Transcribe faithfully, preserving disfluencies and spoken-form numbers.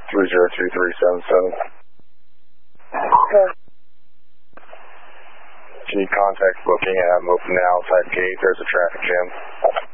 three zero three three seven seven. Okay. Can you contact booking at I'm open now outside gate? There's a traffic jam.